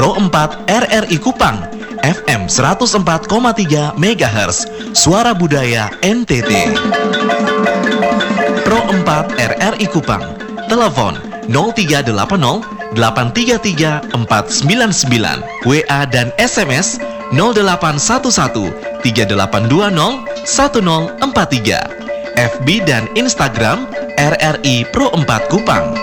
Pro 4 RRI Kupang, FM 104,3 MHz, Suara Budaya NTT. Pro 4 RRI Kupang, telepon 0380 833 499, WA dan SMS 0811 3820 1043, FB dan Instagram RRI Pro 4 Kupang.